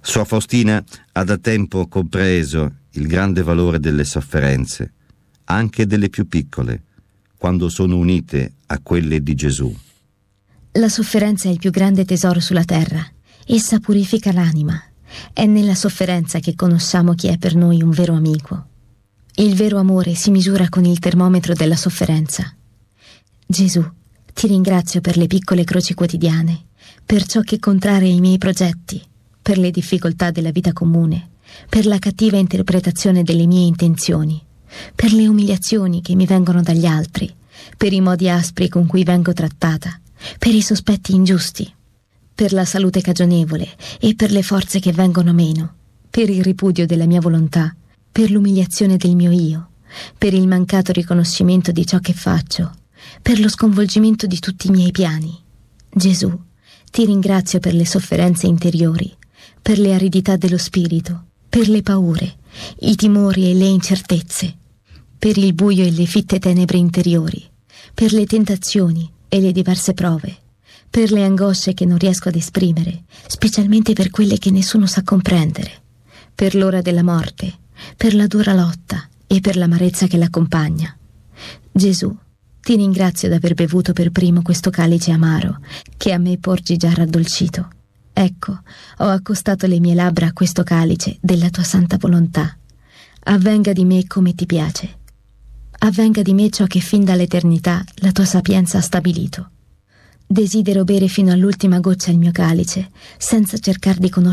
Sua Faustina ha da tempo compreso il grande valore delle sofferenze, anche delle più piccole, quando sono unite a quelle di Gesù. La sofferenza è il più grande tesoro sulla terra. Essa purifica l'anima. È nella sofferenza che conosciamo chi è per noi un vero amico. Il vero amore si misura con il termometro della sofferenza. Gesù, ti ringrazio per le piccole croci quotidiane, per ciò che contraria i miei progetti, per le difficoltà della vita comune, per la cattiva interpretazione delle mie intenzioni, per le umiliazioni che mi vengono dagli altri, per i modi aspri con cui vengo trattata, per i sospetti ingiusti, per la salute cagionevole e per le forze che vengono meno, per il ripudio della mia volontà, per l'umiliazione del mio io, per il mancato riconoscimento di ciò che faccio, per lo sconvolgimento di tutti i miei piani. Gesù, ti ringrazio per le sofferenze interiori, per le aridità dello spirito, per le paure, i timori e le incertezze, per il buio e le fitte tenebre interiori, per le tentazioni e le diverse prove, per le angosce che non riesco ad esprimere, specialmente per quelle che nessuno sa comprendere, per l'ora della morte, per la dura lotta e per l'amarezza che l'accompagna. Gesù, ti ringrazio d'aver bevuto per primo questo calice amaro che a me porgi già raddolcito. Ecco, ho accostato le mie labbra a questo calice della tua santa volontà. Avvenga di me come ti piace. Avvenga di me ciò che fin dall'eternità la tua sapienza ha stabilito. Desidero bere fino all'ultima goccia il mio calice, senza cercar di conoscere